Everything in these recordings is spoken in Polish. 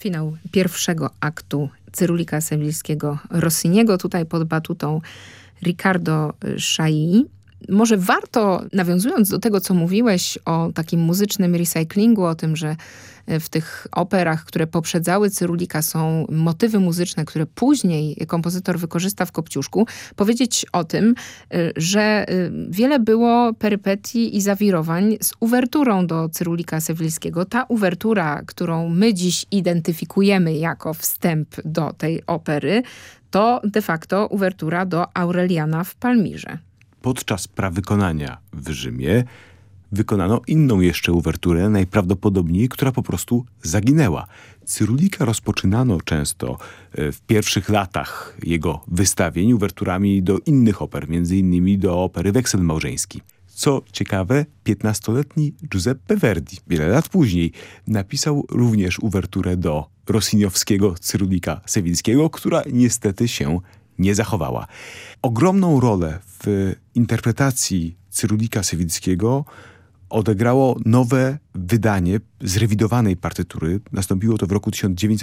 Finał pierwszego aktu Cyrulika Sewilskiego Rossiniego, tutaj pod batutą Riccardo Chailly. Może warto, nawiązując do tego, co mówiłeś o takim muzycznym recyklingu, o tym, że w tych operach, które poprzedzały Cyrulika, są motywy muzyczne, które później kompozytor wykorzysta w Kopciuszku, powiedzieć o tym, że wiele było perypetii i zawirowań z uwerturą do Cyrulika Sewilskiego. Ta uwertura, którą my dziś identyfikujemy jako wstęp do tej opery, to de facto uwertura do Aureliana w Palmirze. Podczas prawykonania w Rzymie wykonano inną jeszcze uwerturę, najprawdopodobniej, która po prostu zaginęła. Cyrulika rozpoczynano często w pierwszych latach jego wystawień uwerturami do innych oper, między innymi do opery Weksel Małżeński. Co ciekawe, 15-letni Giuseppe Verdi wiele lat później napisał również uwerturę do rossiniowskiego Cyrulika Sewilskiego, która niestety się nie zachowała. Ogromną rolę w interpretacji Cyrulika Sewilskiego odegrało nowe wydanie zrewidowanej partytury. Nastąpiło to w roku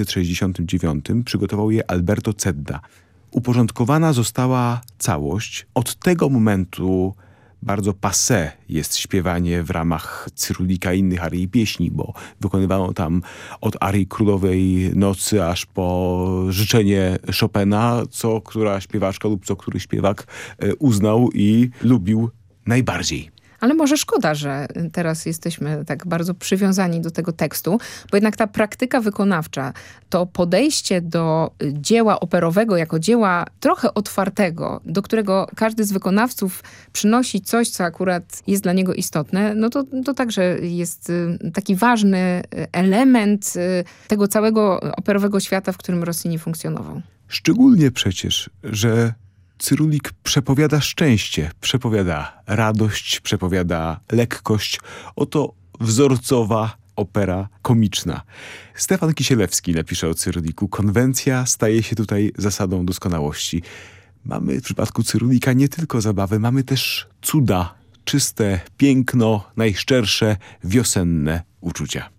1969. Przygotował je Alberto Zedda. Uporządkowana została całość. Od tego momentu bardzo passé jest śpiewanie w ramach Cyrulika innych arii i pieśni, bo wykonywano tam od arii Królowej Nocy aż po życzenie Chopina, co która śpiewaczka lub co który śpiewak uznał i lubił najbardziej. Ale może szkoda, że teraz jesteśmy tak bardzo przywiązani do tego tekstu, bo jednak ta praktyka wykonawcza, to podejście do dzieła operowego jako dzieła trochę otwartego, do którego każdy z wykonawców przynosi coś, co akurat jest dla niego istotne, no to także jest taki ważny element tego całego operowego świata, w którym Rossini funkcjonował. Szczególnie przecież, że Cyrulik przepowiada szczęście, przepowiada radość, przepowiada lekkość. Oto wzorcowa opera komiczna. Stefan Kisielewski napisze o Cyruliku. Konwencja staje się tutaj zasadą doskonałości. Mamy w przypadku Cyrulika nie tylko zabawę, mamy też cuda, czyste piękno, najszczersze, wiosenne uczucia.